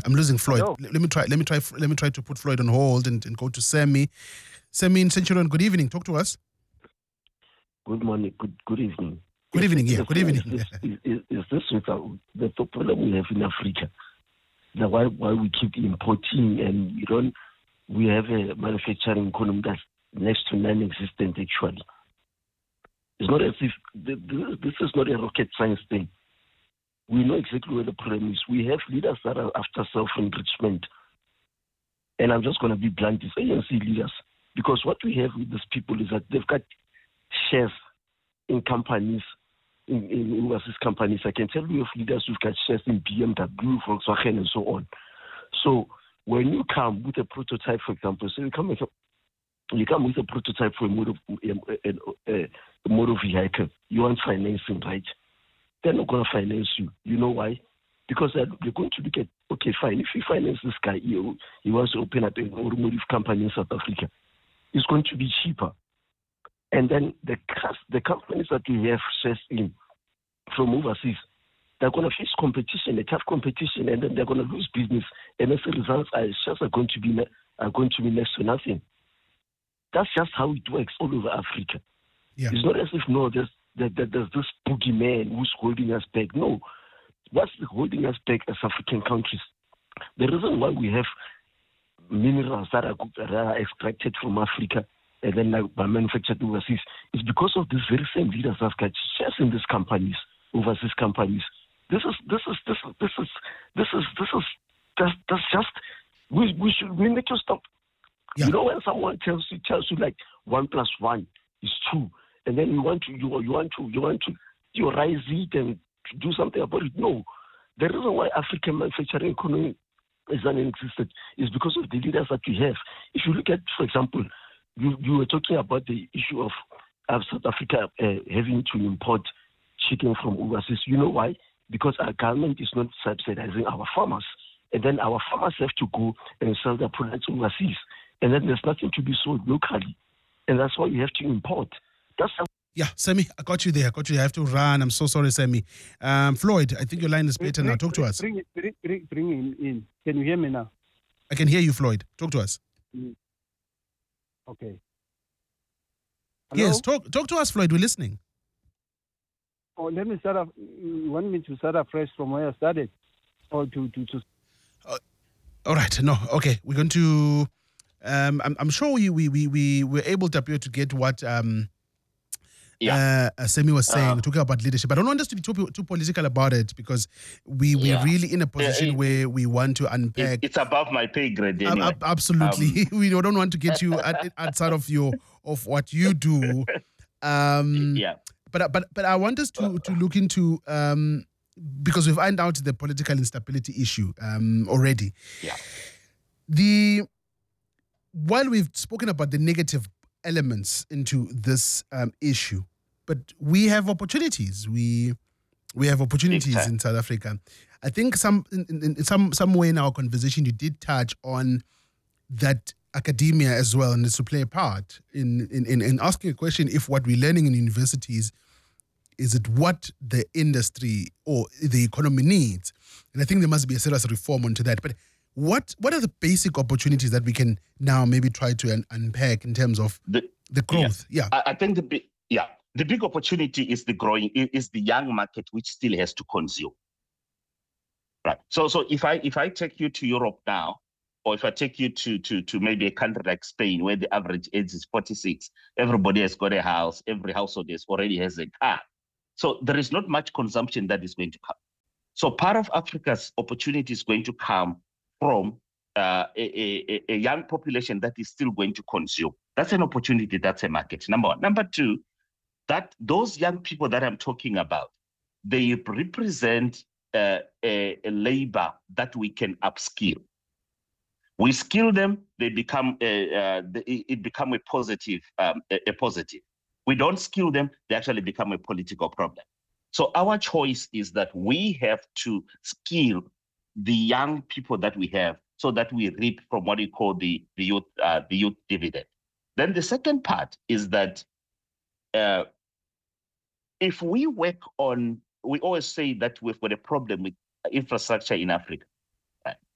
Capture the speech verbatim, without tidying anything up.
I'm losing Floyd. Hello. Let me try. Let me try. Let me try to put Floyd on hold and, and go to Sammy. Sammy in Centurion. Good evening. Talk to us. Good morning. Good good evening. Good Is- evening. is Yeah. the Good thing evening. Is this, is, is, is this with our, the, the problem we have in Africa? That why why we keep importing and we don't we have a manufacturing economy that's next to non-existent actually. It's not as if the, the, this is not a rocket science thing. We know exactly where the problem is. We have leaders that are after self-enrichment. And I'm just going to be blunt, it's A N C leaders. Because what we have with these people is that they've got shares in companies, in, in overseas companies. I can tell you of leaders who've got shares in B M W, Volkswagen, and so on. So when you come with a prototype, for example, so you come with a, you come with a prototype for a motor, a, a, a motor vehicle, you want financing, right? They're not going to finance you. You know why? Because they're, they're going to look at, okay, fine, if you finance this guy, he, he wants to open up an automotive company in South Africa, it's going to be cheaper. And then the the companies that we have shares in from overseas, they're going to face competition, a tough competition, and then they're going to lose business. And as a result, our shares are going to be are going to be next to nothing. That's just how it works all over Africa. Yeah. It's not as if no, there's there, there's this boogeyman who's holding us back. No, what's holding us back as African countries? The reason why we have minerals that are, that are extracted from Africa and then like, manufactured overseas is because of these very same leaders that got shares in these companies, overseas companies. This is this is this is this is this is this is that's, that's just we we should we need to stop. Yeah. You know, when someone tells you tells you like one plus one is two, and then you want to you you want to you want to theorize it and do something about it. No, the reason why African manufacturing economy is non-existent is because of the leaders that we have. If you look at, for example, you, you were talking about the issue of, of South Africa uh, having to import chicken from overseas. You know why? Because our government is not subsidizing our farmers. And then our farmers have to go and sell their products overseas. And then there's nothing to be sold locally. And that's why we have to import. That's how. Yeah, Sammy, I got you there. I got you there. I have to run. I'm so sorry, Sammy. Um, Floyd, I think your line is better bring, now. Talk to bring, us. Bring, bring, bring, bring him in. Can you hear me now? I can hear you, Floyd. Talk to us. Mm. Okay. Hello? Yes, talk talk to us, Floyd. We're listening. Oh, let me start off. You want me to start afresh from where I started? Or to... to, to... Uh, all right. No, okay. We're going to... Um, I'm, I'm sure we, we, we, we were able to appear to get what... Um, Yeah. Uh, Sammy was saying, Uh, talking about leadership. I don't want us to be too, too political about it because we, we're Yeah. really in a position it- where we want to It, unpack. it's above my pay grade Ab- anyway. ab- absolutely. we don't want to get you at, outside of your of what you do. Um, yeah. but but but I want us to to look into um, because we find out the political instability issue um, already. Yeah. The while we've spoken about the negative elements into this um, issue, but we have opportunities. We we have opportunities Big time. in South Africa. I think some in, in, in some some way in our conversation you did touch on that academia as well needs to play a part in, in, in, in asking a question if what we're learning in universities is it what the industry or the economy needs. And I think there must be a serious reform onto that. But what what are the basic opportunities that we can now maybe try to un- unpack in terms of The, the growth? Yeah. I, I think the big, yeah, the big opportunity is the growing, i- is the young market, which still has to consume. Right. So, so if I if I take you to Europe now, or if I take you to to to maybe a country like Spain, where the average age is forty-six, everybody has got a house, every household has already has a car. So there is not much consumption that is going to come. So part of Africa's opportunity is going to come from uh, a, a, a young population that is still going to consume. That's an opportunity. That's a market. Number one. Number two, that those young people that I'm talking about, they represent uh, a, a labor that we can upskill. We skill them, they become a, uh, it become a positive, um, a, a positive. We don't skill them, they actually become a political problem. So our choice is that we have to skill the young people that we have so that we reap from what we call the, the, youth, uh, the youth dividend. Then the second part is that uh, if we work on, we always say that we've got a problem with infrastructure in Africa. Right?